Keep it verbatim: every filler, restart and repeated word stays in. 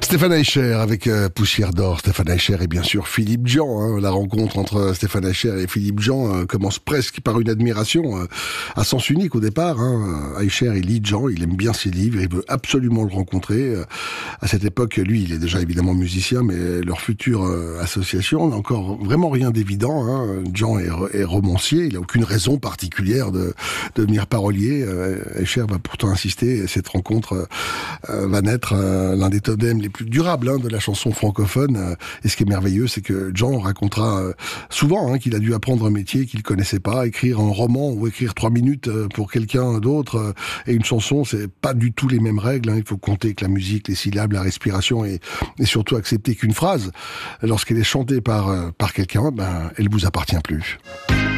Stéphane Eicher avec euh, Poussière d'or. Stéphane Eicher et bien sûr Philippe Jean. Hein. La rencontre entre Stéphane Eicher et Philippe Jean euh, commence presque par une admiration euh, à sens unique au départ. Hein. Eicher, il lit Jean, il aime bien ses livres, il veut absolument le rencontrer. Euh, à cette époque, lui, il est déjà évidemment musicien, mais leur future euh, association n'a encore vraiment rien d'évident. Hein. Jean est, est romancier, il n'a aucune raison particulière de, de devenir parolier. Euh, Eicher va pourtant insister, et cette rencontre euh, va naître euh, l'un des totems les plus durables hein, de la chanson francophone. Et ce qui est merveilleux, c'est que Jean racontera euh, souvent hein, qu'il a dû apprendre un métier qu'il connaissait pas, écrire un roman ou écrire trois minutes pour quelqu'un d'autre. Euh, et une chanson, c'est pas du tout les mêmes règles. Hein. Il faut compter que la musique, les syllabes, la respiration et, et surtout accepter qu'une phrase, lorsqu'elle est chantée par, euh, par quelqu'un, ben, elle vous appartient plus.